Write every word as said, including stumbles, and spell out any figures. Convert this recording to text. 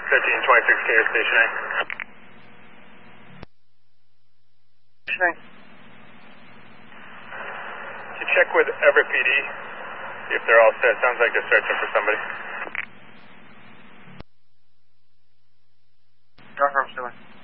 fifteen twenty-six K Station A. Station A. Can you check with Everett P D, see if they're all set? Sounds like they're searching for somebody. Norfolk, Stewart.